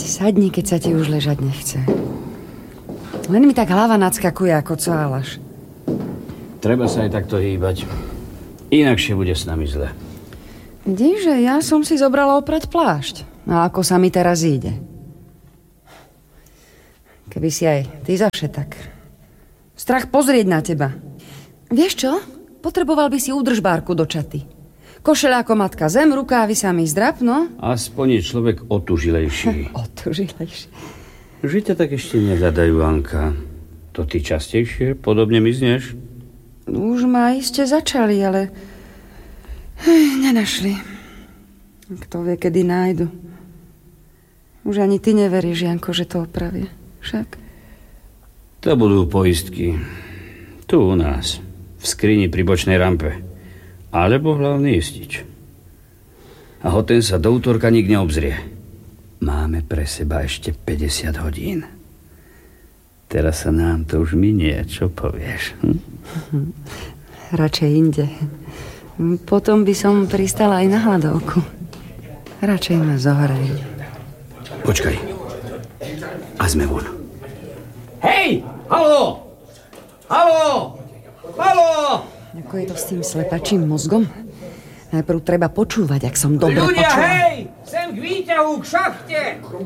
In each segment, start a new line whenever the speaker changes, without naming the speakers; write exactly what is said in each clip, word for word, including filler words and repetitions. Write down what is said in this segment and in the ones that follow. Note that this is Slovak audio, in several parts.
si sadni, keď sa ti už ležať nechce. Len mi tak hlava nadskakuje ako cálaš.
Treba sa aj takto hýbať. Inakšie bude s nami zle.
Vidíš, že ja som si zobrala oprať plášť. A ako sa mi teraz ide. Keby si aj ty zavše tak. Strach pozrieť na teba. Vieš čo? Potreboval by si údržbárku do čaty. Košeľa ako matka zem, rukávy sa mi zdrap, no?
Aspoň je človek otužilejší.
Otužilejší.
Že ťa tak ešte nehľadajú, Anka. To ty častejšie podobne mizneš?
Už ma iste začali, ale Ej, nenašli. Kto vie, kedy nájdu. Už ani ty neveríš, Janko, že to opravie. Však?
To budú poistky. Tu u nás. V skrini pri bočnej rampe. Alebo hlavný istič. A ho ten sa do útorka nik neobzrie. Máme pre seba ešte päťdesiat hodín. Teraz sa nám to už minie. Čo povieš? Hm?
Radšej inde. Potom by som pristala aj na hladovku. Radšej ma zohrej.
Počkaj. A sme von.
Hej! Haló! Haló! Haló!
Ako je to s tým slepačím mozgom? Najprv treba počúvať, ak som dobre
Ľudia,
počula.
hej! Sem k výťahu, k šachte!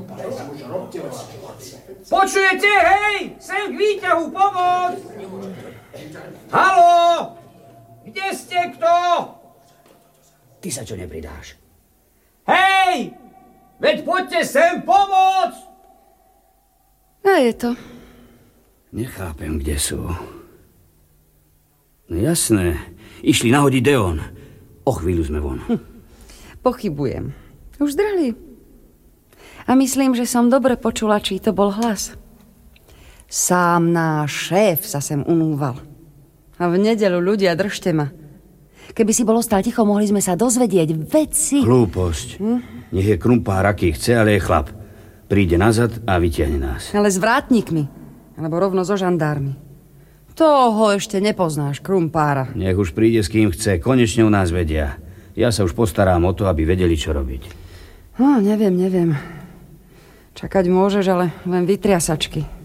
Počujete, hej! Sem k výťahu, pomoc! Haló! Kde ste, kto?
Ty sa čo nepridáš?
Hej! Veď poďte sem pomoc!
A je to.
Nechápem, kde sú. No jasné, išli nahodiť Deon. O chvíľu sme von.
Hm. Pochybujem. Už zdrali. A myslím, že som dobre počula, či to bol hlas. Sám náš šéf sa sem unúval. A v nedeľu ľudia, držte ma. Keby si bol ostal ticho, mohli sme sa dozvedieť veci.
Hlúposť. Hm? Nech je krumpár, aký chce, ale je chlap. Príde nazad a vytiahne nás.
Ale s vrátnikmi. Alebo rovno so žandármi. Toho ešte nepoznáš, krumpára.
Nech už príde s kým chce. Konečne u nás vedia. Ja sa už postarám o to, aby vedeli, čo robiť.
No, neviem, neviem. Čakať môžeš, ale len vytriasačky.